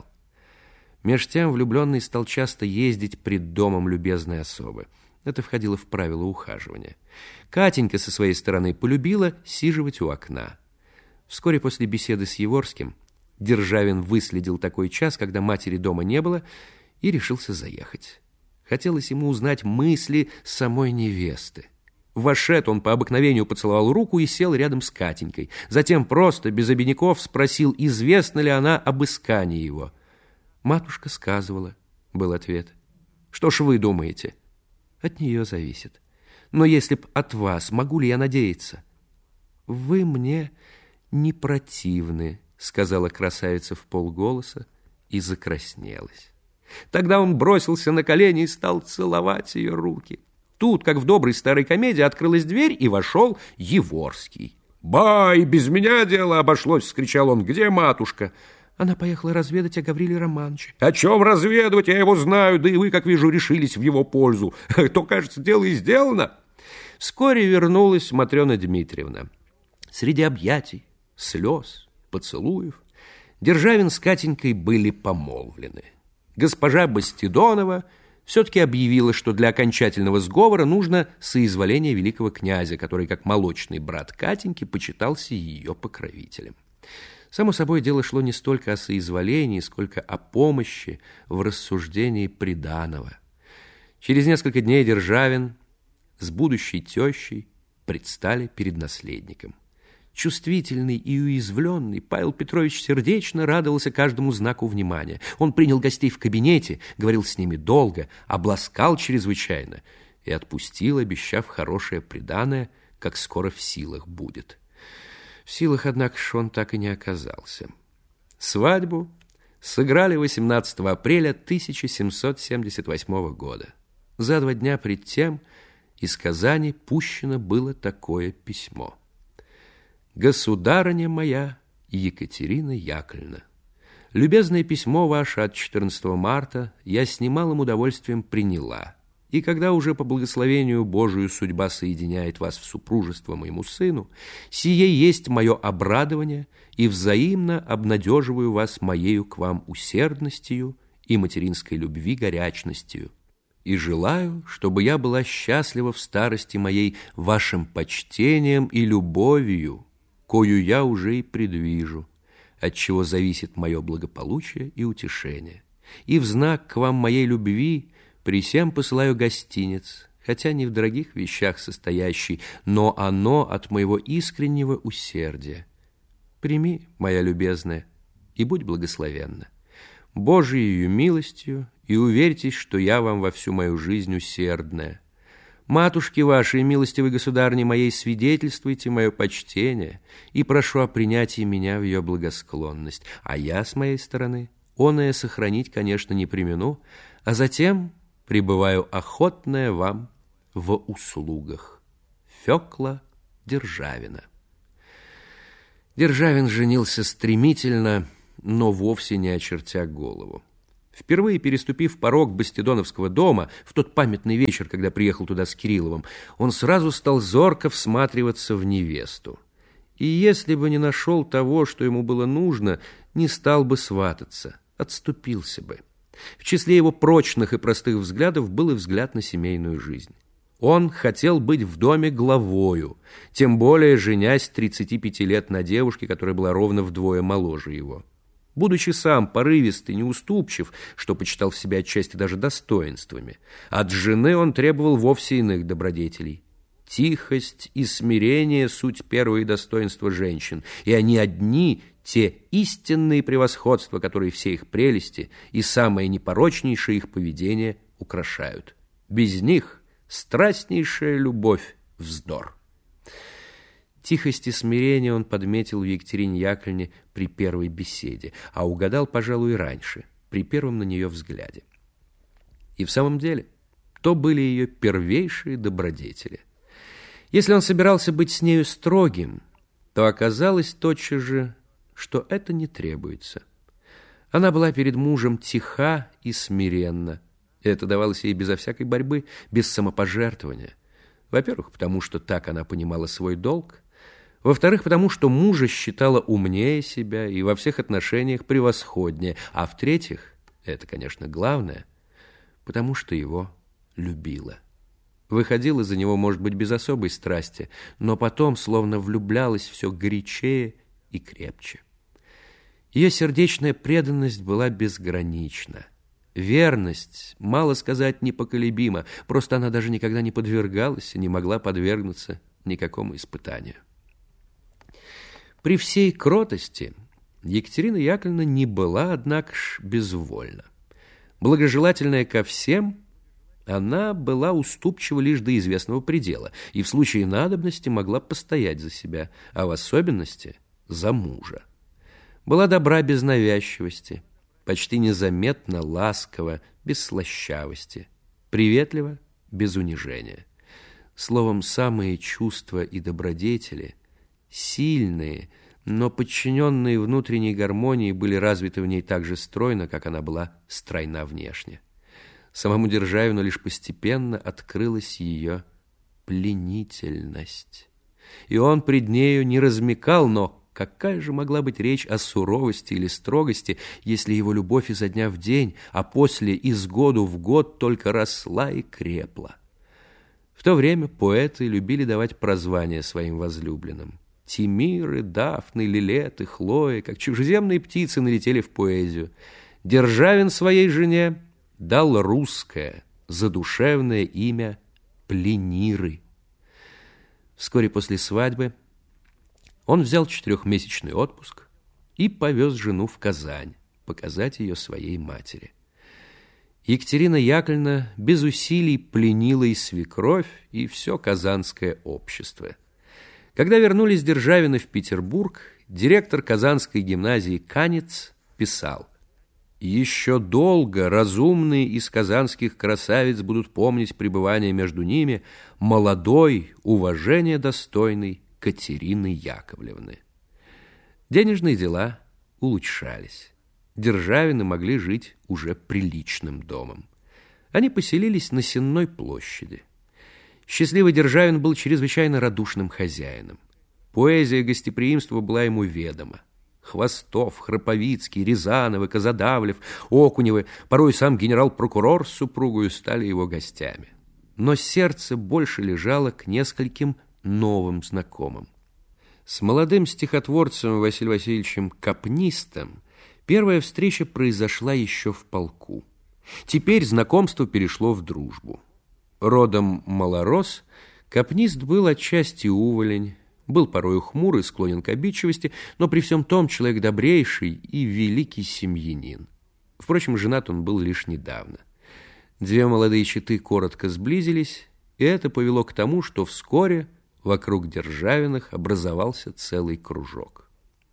Меж тем влюбленный стал часто ездить пред домом любезной особы. Это входило в правила ухаживания. Катенька со своей стороны полюбила сиживать у окна. Вскоре после беседы с Еворским Державин выследил такой час, когда матери дома не было, и решился заехать. Хотелось ему узнать мысли самой невесты. Вошед, он по обыкновению поцеловал руку и сел рядом с Катенькой. Затем просто, без обиняков, спросил, известно ли она об искании его. «Матушка сказывала», — был ответ. «Что ж вы думаете?» «От нее зависит. Но если б от вас, могу ли я надеяться?» «Вы мне не противны», — сказала красавица вполголоса и закраснелась. Тогда он бросился на колени и стал целовать ее руки. Тут, как в доброй старой комедии, открылась дверь, и вошел Еворский. «Ба, и без меня дело обошлось!» — вскричал он. «Где матушка?» «Она поехала разведать о Гавриле Романовиче». «О чем разведывать? Я его знаю, да и вы, как вижу, решились в его пользу. То, кажется, дело и сделано». Вскоре вернулась Матрёна Дмитриевна. Среди объятий, слез, поцелуев Державин с Катенькой были помолвлены. Госпожа Бастидонова все-таки объявила, что для окончательного сговора нужно соизволение великого князя, который, как молочный брат Катеньки, почитался ее покровителем. Само собой, дело шло не столько о соизволении, сколько о помощи в рассуждении приданого. Через несколько дней Державин с будущей тещей предстали перед наследником. Чувствительный и уязвленный, Павел Петрович сердечно радовался каждому знаку внимания. Он принял гостей в кабинете, говорил с ними долго, обласкал чрезвычайно и отпустил, обещав хорошее приданое, как скоро в силах будет. В силах, однако, он так и не оказался. Свадьбу сыграли восемнадцатого апреля тысяча семьсот семьдесят восьмого года. За два дня пред тем из Казани пущено было такое письмо. «Государыня моя Екатерина Яковлевна, любезное письмо ваше от четырнадцатого марта я с немалым удовольствием приняла, и когда уже по благословению Божию судьба соединяет вас в супружество моему сыну, сие есть мое обрадование, и взаимно обнадеживаю вас моею к вам усердностью и материнской любви горячностью, и желаю, чтобы я была счастлива в старости моей вашим почтением и любовью, кою я уже и предвижу, от чего зависит мое благополучие и утешение. И в знак к вам моей любви при сем посылаю гостинец, хотя не в дорогих вещах состоящий, но оно от моего искреннего усердия. Прими, моя любезная, и будь благословенна. Божией милостью, и уверьтесь, что я вам во всю мою жизнь усердная. Матушке вашей, милостивой государыне моей, свидетельствуйте мое почтение и прошу о принятии меня в ее благосклонность, а я, с моей стороны, оное сохранить, конечно, не премину, а затем пребываю охотная вам во услугах. Фёкла Державина. Державин женился стремительно, но вовсе не очертя голову. Впервые переступив порог Бастидоновского дома, в тот памятный вечер, когда приехал туда с Кирилловым, он сразу стал зорко всматриваться в невесту. И если бы не нашел того, что ему было нужно, не стал бы свататься, отступился бы. В числе его прочных и простых взглядов был и взгляд на семейную жизнь. Он хотел быть в доме главою, тем более женясь тридцати пяти лет на девушке, которая была ровно вдвое моложе его. Будучи сам порывист и неуступчив, что почитал в себе отчасти даже достоинствами, от жены он требовал вовсе иных добродетелей. Тихость и смирение – суть первые достоинства женщин, и они одни – те истинные превосходства, которые все их прелести и самое непорочнейшее их поведение украшают. Без них страстнейшая любовь – вздор. Тихость и смирение он подметил в Екатерине Яковлевне при первой беседе, а угадал, пожалуй, и раньше, при первом на нее взгляде. И в самом деле, то были ее первейшие добродетели. Если он собирался быть с нею строгим, то оказалось тотчас же, что это не требуется. Она была перед мужем тиха и смиренна. Это давалось ей безо всякой борьбы, без самопожертвования. Во-первых, потому что так она понимала свой долг. Во-вторых, потому что мужа считала умнее себя и во всех отношениях превосходнее. А в-третьих, это, конечно, главное, потому что его любила. Выходила за него, может быть, без особой страсти, но потом словно влюблялась все горячее и крепче. Ее сердечная преданность была безгранична. Верность, мало сказать, непоколебима, просто она даже никогда не подвергалась и не могла подвергнуться никакому испытанию. При всей кротости Екатерина Яковлевна не была, однако ж, безвольна. Благожелательная ко всем, она была уступчива лишь до известного предела и в случае надобности могла постоять за себя, а в особенности за мужа. Была добра без навязчивости, почти незаметно, ласково, без слащавости, приветливо, без унижения. Словом, самые чувства и добродетели, сильные, но подчиненные внутренней гармонии, были развиты в ней так же стройно, как она была стройна внешне. Самому Державину лишь постепенно открылась ее пленительность. И он пред нею не размекал, но какая же могла быть речь о суровости или строгости, если его любовь изо дня в день, а после из году в год только росла и крепла? В то время поэты любили давать прозвания своим возлюбленным. Тимиры, Дафны, Лилеты, Хлои, как чужеземные птицы, налетели в поэзию. Державин своей жене дал русское, задушевное имя Плениры. Вскоре после свадьбы он взял четырехмесячный отпуск и повез жену в Казань показать ее своей матери. Екатерина Яковлевна без усилий пленила и свекровь, и все казанское общество. Когда вернулись Державины в Петербург, директор Казанской гимназии Канец писал: «Еще долго разумные из казанских красавиц будут помнить пребывание между ними молодой, уважения достойной Катерины Яковлевны». Денежные дела улучшались. Державины могли жить уже приличным домом. Они поселились на Сенной площади. Счастливый Державин был чрезвычайно радушным хозяином. Поэзия гостеприимства была ему ведома. Хвостов, Храповицкий, Рязановы, Казадавлев, Окуневы, порой сам генерал-прокурор с супругою стали его гостями. Но сердце больше лежало к нескольким новым знакомым. С молодым стихотворцем Василием Васильевичем Капнистом первая встреча произошла еще в полку. Теперь знакомство перешло в дружбу. Родом малорос, Капнист был отчасти уволень, был порою хмурый, склонен к обидчивости, но при всем том человек добрейший и великий семьянин. Впрочем, женат он был лишь недавно. Две молодые четы коротко сблизились и это повело к тому, что вскоре вокруг Державиных образовался целый кружок.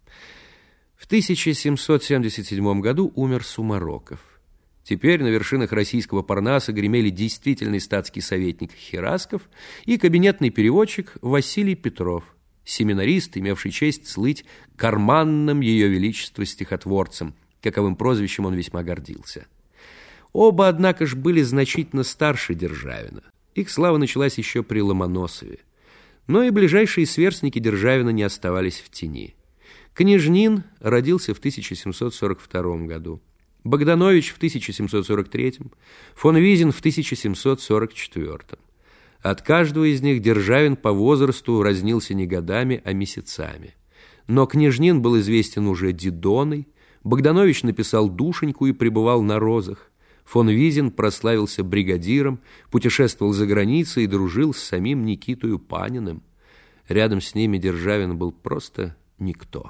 В тысяча семьсот семьдесят седьмом году умер Сумароков. Теперь на вершинах российского Парнаса гремели действительный статский советник Херасков и кабинетный переводчик Василий Петров, семинарист, имевший честь слыть карманным Ее Величества стихотворцем, каковым прозвищем он весьма гордился. Оба, однако ж, были значительно старше Державина. Их слава началась еще при Ломоносове. Но и ближайшие сверстники Державина не оставались в тени. Княжнин родился в тысяча семьсот сорок втором году, Богданович в тысяча семьсот сорок третьем, фон Визин в тысяча семьсот сорок четвёртом. От каждого из них Державин по возрасту разнился не годами, а месяцами. Но Княжнин был известен уже Дидоной, Богданович написал «Душеньку» и пребывал на розах, фон Визин прославился бригадиром, путешествовал за границей и дружил с самим Никитою Паниным. Рядом с ними Державин был просто никто.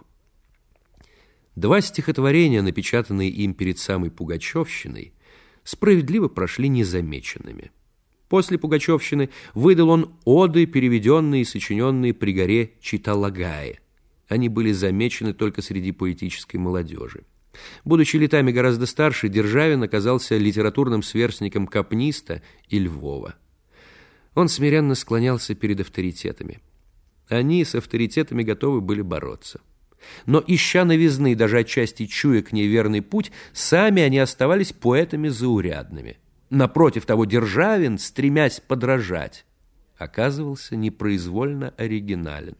Два стихотворения, напечатанные им перед самой Пугачевщиной, справедливо прошли незамеченными. После Пугачевщины выдал он оды, переведенные и сочиненные при горе Читалагае. Они были замечены только среди поэтической молодежи. Будучи летами гораздо старше, Державин оказался литературным сверстником Капниста и Львова. Он смиренно склонялся перед авторитетами. Они с авторитетами готовы были бороться. Но, ища новизны, даже отчасти чуя к ней верный путь, сами они оставались поэтами заурядными. Напротив того, Державин, стремясь подражать, оказывался непроизвольно оригинален.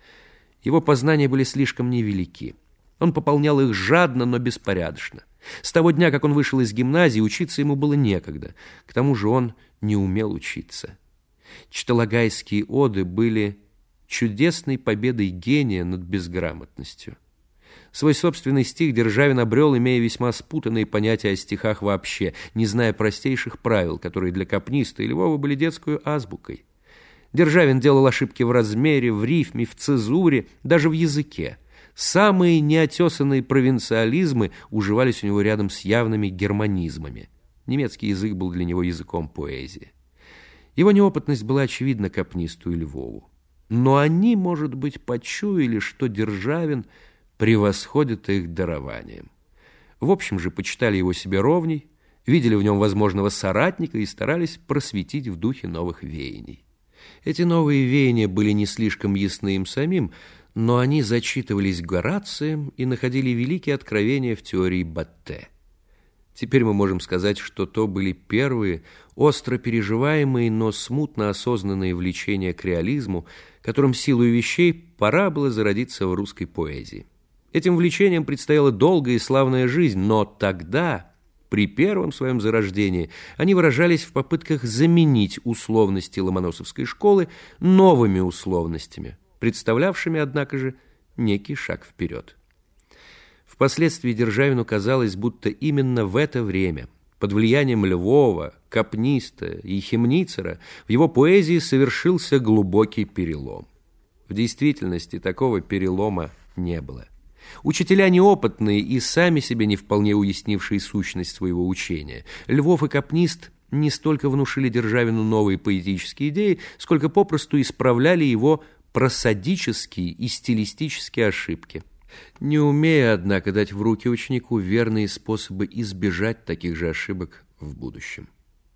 Его познания были слишком невелики. Он пополнял их жадно, но беспорядочно. С того дня, как он вышел из гимназии, учиться ему было некогда. К тому же он не умел учиться. Читалагайские оды были чудесной победой гения над безграмотностью. Свой собственный стих Державин обрел, имея весьма спутанные понятия о стихах вообще, не зная простейших правил, которые для Капниста и Львова были детскую азбукой. Державин делал ошибки в размере, в рифме, в цезуре, даже в языке. Самые неотесанные провинциализмы уживались у него рядом с явными германизмами. Немецкий язык был для него языком поэзии. Его неопытность была очевидна Капнисту и Львову. Но они, может быть, почуяли, что Державин превосходит их дарованием. В общем же, почитали его себе ровней, видели в нем возможного соратника и старались просветить в духе новых веяний. Эти новые веяния были не слишком ясны им самим, но они зачитывались Горацием и находили великие откровения в теории Батте. Теперь мы можем сказать, что то были первые, остро переживаемые, но смутно осознанные влечения к реализму, которым силой вещей пора было зародиться в русской поэзии. Этим влечением предстояла долгая и славная жизнь, но тогда, при первом своем зарождении, они выражались в попытках заменить условности ломоносовской школы новыми условностями, представлявшими, однако же, некий шаг вперед. Впоследствии Державину казалось, будто именно в это время, под влиянием Львова, Капниста и Хемницера, в его поэзии совершился глубокий перелом. В действительности такого перелома не было. Учителя неопытные и сами себе не вполне уяснившие сущность своего учения, Львов и Капнист не столько внушили Державину новые поэтические идеи, сколько попросту исправляли его просодические и стилистические ошибки, не умея, однако, дать в руки ученику верные способы избежать таких же ошибок в будущем.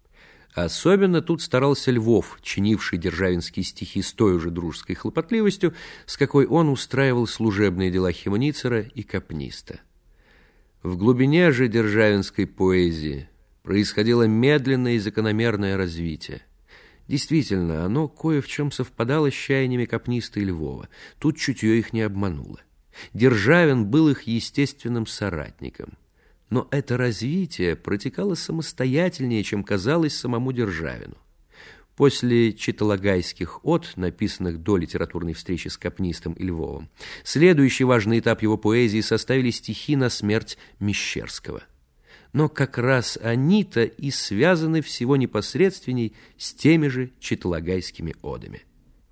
Особенно тут старался Львов, чинивший державинские стихи с той же дружеской хлопотливостью, с какой он устраивал служебные дела Хемницера и Капниста. В глубине же державинской поэзии происходило медленное и закономерное развитие. Действительно, оно кое в чем совпадало с чаяниями Капниста и Львова. Тут чутье их не обмануло. Державин был их естественным соратником. Но это развитие протекало самостоятельнее, чем казалось самому Державину. После читалагайских од, написанных до литературной встречи с Капнистом и Львовым, следующий важный этап его поэзии составили стихи на смерть Мещерского. Но как раз они-то и связаны всего непосредственней с теми же читалагайскими одами.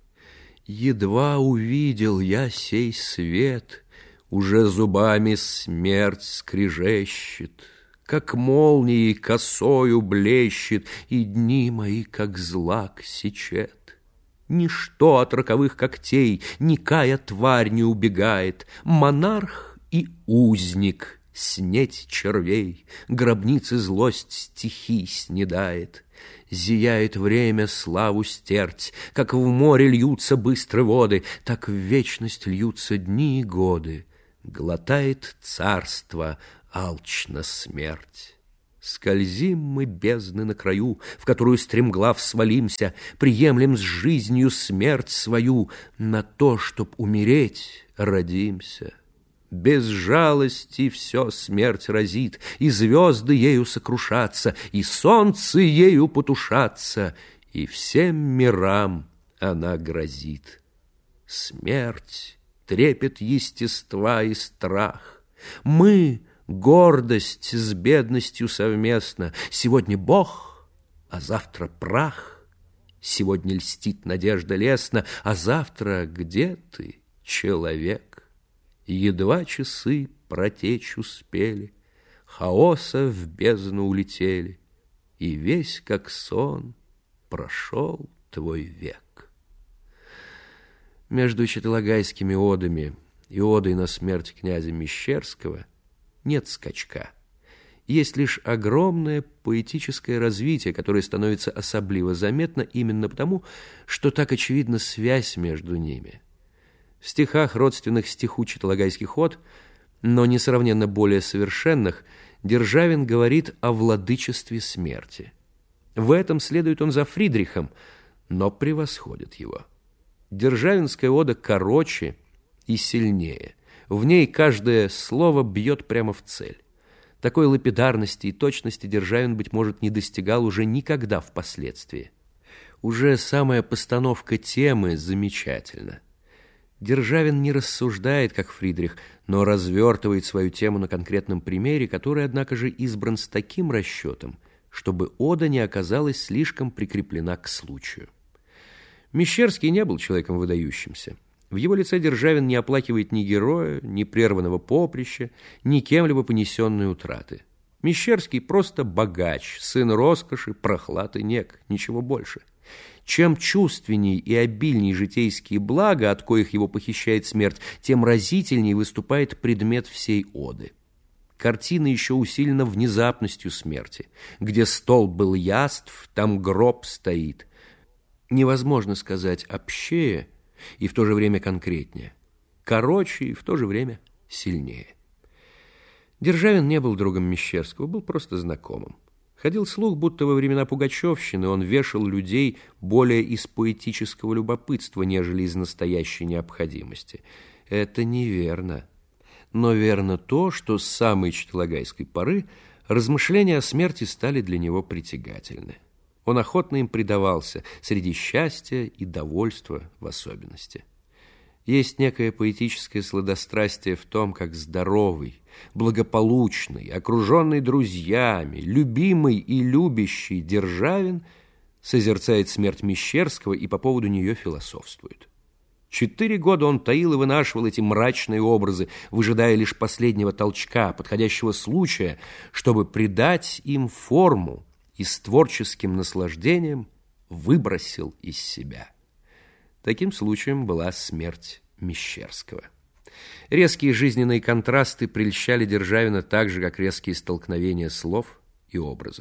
«Едва увидел я сей свет, уже зубами смерть скрежещет, как молнией косою блещет, и дни мои, как злак, сечет. Ничто от роковых когтей, никая тварь не убегает, монарх и узник снеть червей, гробницы злость стихий снедает. Зияет время славу стерть, как в море льются быстрые воды, так в вечность льются дни и годы. Глотает царство алчно смерть. Скользим мы бездны на краю, в которую стремглав свалимся, приемлем с жизнью смерть свою, на то, чтоб умереть, родимся. Без жалости все смерть разит, и звезды ею сокрушатся, и солнце ею потушатся, и всем мирам она грозит. Смерть, трепет естества и страх. Мы — гордость с бедностью совместно. Сегодня Бог, а завтра прах. Сегодня льстит надежда лестно, а завтра где ты, человек? Едва часы протечь успели, хаоса в бездну улетели, и весь, как сон, прошел твой век. Между читалагайскими одами и одой на смерть князя Мещерского нет скачка. Есть лишь огромное поэтическое развитие, которое становится особливо заметно именно потому, что так очевидна связь между ними. В стихах, родственных стиху читалагайских од, но несравненно более совершенных, Державин говорит о владычестве смерти. В этом следует он за Фридрихом, но превосходит его. Державинская ода короче и сильнее. В ней каждое слово бьет прямо в цель. Такой лапидарности и точности Державин, быть может, не достигал уже никогда впоследствии. Уже самая постановка темы замечательна. Державин не рассуждает, как Фридрих, но развертывает свою тему на конкретном примере, который, однако же, избран с таким расчетом, чтобы ода не оказалась слишком прикреплена к случаю. Мещерский не был человеком выдающимся. В его лице Державин не оплакивает ни героя, ни прерванного поприща, ни кем-либо понесенной утраты. Мещерский просто богач, сын роскоши, прохлад и нек, ничего больше. Чем чувственней и обильней житейские блага, от коих его похищает смерть, тем разительней выступает предмет всей оды. Картина еще усилена внезапностью смерти. Где стол был яств, там гроб стоит. Невозможно сказать общее и в то же время конкретнее, короче и в то же время сильнее. Державин не был другом Мещерского, был просто знакомым. Ходил слух, будто во времена пугачевщины он вешал людей более из поэтического любопытства, нежели из настоящей необходимости. Это неверно. Но верно то, что с самой читалагайской поры размышления о смерти стали для него притягательны. Он охотно им предавался, среди счастья и довольства в особенности. Есть некое поэтическое сладострастие в том, как здоровый, благополучный, окруженный друзьями, любимый и любящий Державин созерцает смерть Мещерского и по поводу нее философствует. Четыре года он таил и вынашивал эти мрачные образы, выжидая лишь последнего толчка, подходящего случая, чтобы придать им форму и с творческим наслаждением выбросил из себя. Таким случаем была смерть Мещерского. Резкие жизненные контрасты прельщали Державина так же, как резкие столкновения слов и образов.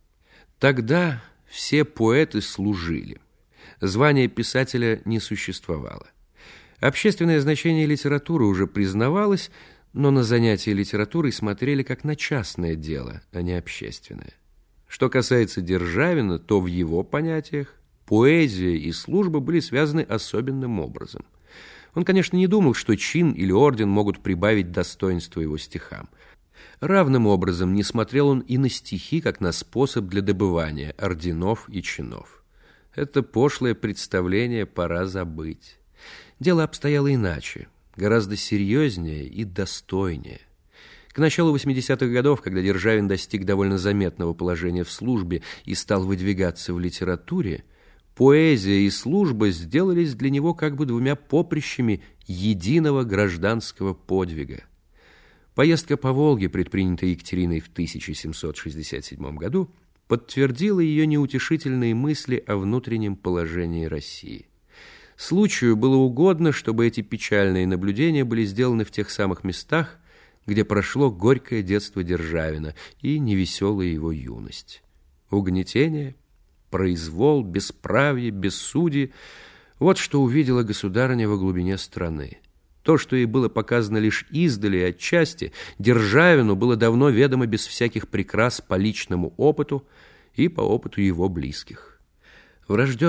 Тогда все поэты служили. Звание писателя не существовало. Общественное значение литературы уже признавалось, но на занятия литературой смотрели как на частное дело, а не общественное. Что касается Державина, то в его понятиях поэзия и служба были связаны особенным образом. Он, конечно, не думал, что чин или орден могут прибавить достоинство его стихам. Равным образом не смотрел он и на стихи, как на способ для добывания орденов и чинов. Это пошлое представление пора забыть. Дело обстояло иначе, гораздо серьезнее и достойнее. К началу восьмидесятых годов, когда Державин достиг довольно заметного положения в службе и стал выдвигаться в литературе, поэзия и служба сделались для него как бы двумя поприщами единого гражданского подвига. Поездка по Волге, предпринятая Екатериной в тысяча семьсот шестьдесят седьмом году, подтвердила ее неутешительные мысли о внутреннем положении России. Случаю было угодно, чтобы эти печальные наблюдения были сделаны в тех самых местах, где прошло горькое детство Державина и невеселая его юность. Угнетение, произвол, бесправие, бессудие – вот что увидела государыня во глубине страны. То, что ей было показано лишь издали и отчасти, Державину было давно ведомо без всяких прикрас по личному опыту и по опыту его близких. Врожденная